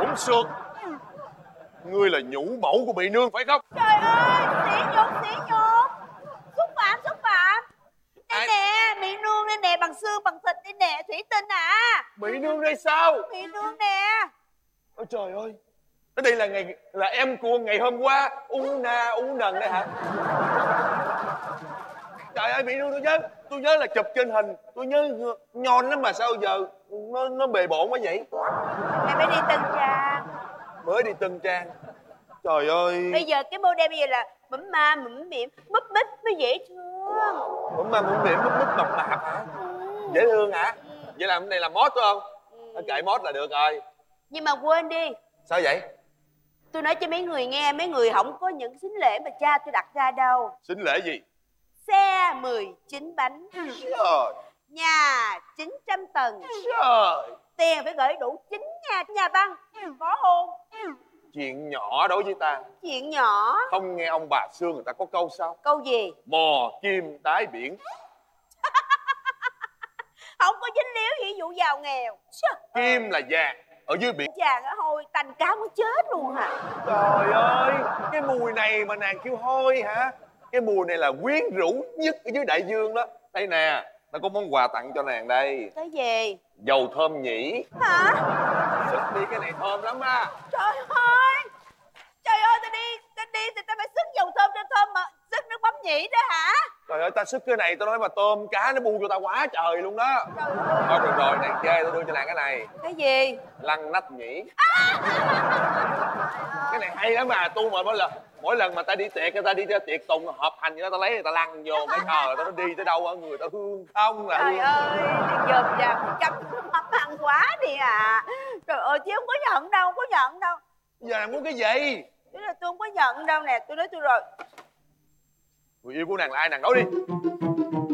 Bóng xượt. Ngươi là nhũ mẫu của Mỹ Nương phải không? Trời ơi, sỉ nhục. Xúc phạm, xúc phạm. Đây nè, Mỹ Nương đây nè, bằng xương bằng thịt đây nè, thủy tinh à. Mỹ Nương đây sao? Mỹ Nương nè. Ôi trời ơi, đây là em của ngày hôm qua u nần đây hả? Trời ơi Mỹ Nương, tôi nhớ là chụp trên hình, tôi nhớ nhon lắm mà sao giờ nó bề bộn quá vậy? Mày mới đi Tân Trang. Mới đi Tân Trang. Trời ơi. Bây giờ cái model bây giờ là mẫm ma mẫm mỉm búp bích mới dễ thương. Mẫm ma mẫm mỉm búp bích mập mạp hả? Dễ thương hả? Vậy là cái này là mốt phải không? Kệ mốt là được rồi. Nhưng mà quên đi. Sao vậy? Tôi nói cho mấy người nghe, mấy người không có những sính lễ mà cha tôi đặt ra đâu. Sính lễ gì? Xe 19 bánh. Trời. Nhà 900 tầng. Trời. Tiền phải gửi đủ 9 nhà băng. Có hôn. Chuyện nhỏ đối với ta. Chuyện nhỏ. Không nghe ông bà xưa người ta có câu sao? Câu gì? Mò kim đáy biển. Không có dính líu gì vụ giàu nghèo. Kim là vàng ở dưới biển. Chàng ở hôi tanh cá muốn chết luôn hả? Trời ơi, cái mùi này mà nàng kêu hôi hả? Cái mùi này là quyến rũ nhất ở dưới đại dương đó. Đây nè, nó có món quà tặng cho nàng đây. Cái gì? Dầu thơm nhĩ. Hả? Sức đi, cái này thơm lắm á. Trời ơi, trời ơi, tao đi thì tao phải sức dầu thơm cho thơm mà sức nước mắm nhĩ đó hả? Trời ơi, ta sức cái này tao nói mà tôm cá nó bu cho ta quá trời luôn đó. Trời ơi. Thôi được rồi, nàng chê tao đưa cho nàng cái này. Cái gì? Lăng nách nhĩ. Cái này hay lắm mà, tu mà mỗi lần mà ta đi tiệc, ta đi tiệc tùng họp hành gì đó, ta lấy người ta lăn vô mấy khờ, ta nó đi tới đâu người ta hương không là Trời hương. ơi, dòm dàm chấm mắm ăn quá đi à. Trời ơi, chứ không có nhận đâu, không có nhận đâu. Giờ nàng muốn cái gì? Chứ là tôi không có nhận đâu nè, tôi nói tôi rồi. Người yêu của nàng là ai nàng nói đi.